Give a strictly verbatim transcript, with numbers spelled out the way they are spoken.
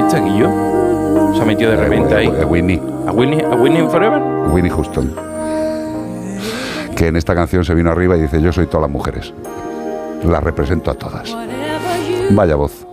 Guillo? Se ha metido de repente ahí. A Whitney. ¿A Whitney, a Whitney Forever? Whitney Houston. Que en esta canción se vino arriba y dice: yo soy todas las mujeres. Las represento a todas. Vaya voz.